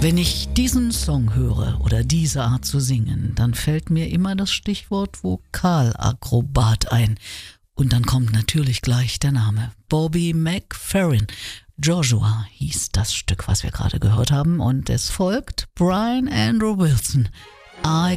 Wenn ich diesen Song höre oder diese Art zu singen, dann fällt mir immer das Stichwort Vokalakrobat ein. Und dann kommt natürlich gleich der Name. Bobby McFerrin. Joshua hieß das Stück, was wir gerade gehört haben. Und es folgt Brian Andrew Wilson. I